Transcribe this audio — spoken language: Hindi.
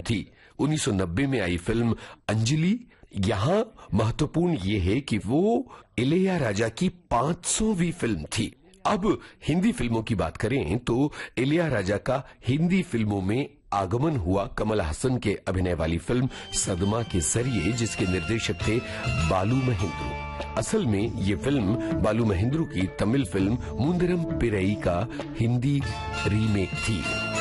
थी। 1990 में आई फिल्म अंजलि। यहां महत्वपूर्ण ये है कि वो इलैयाराजा की 500वीं फिल्म थी। अब हिंदी फिल्मों की बात करें तो इलैयाराजा का हिंदी फिल्मों में आगमन हुआ कमल हसन के अभिनय वाली फिल्म सदमा के जरिए, जिसके निर्देशक थे बालू महेंद्रू। असल में ये फिल्म बालू महेंद्रू की तमिल फिल्म मुंदरम पिरई का हिंदी रीमेक थी।